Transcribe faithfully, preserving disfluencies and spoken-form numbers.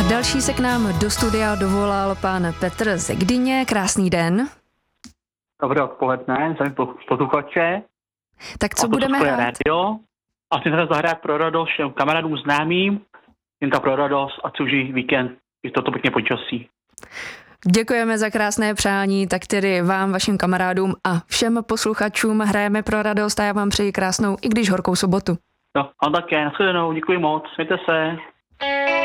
Další se k nám do studia dovolal pan Petr ze Gdyně. Krásný den. Dobré odpoledne, zdravím posluchače. Tak co a budeme hrát? Radio. A chci se zahrát pro radost všem kamarádům známým, jen ta pro radost a užij víkend, i toto pěkně počasí. Děkujeme za krásné přání, tak tedy vám, vašim kamarádům a všem posluchačům hrajeme pro radost a já vám přeji krásnou, i když horkou sobotu. No, a také, nashledanou, děkuji moc, mějte se.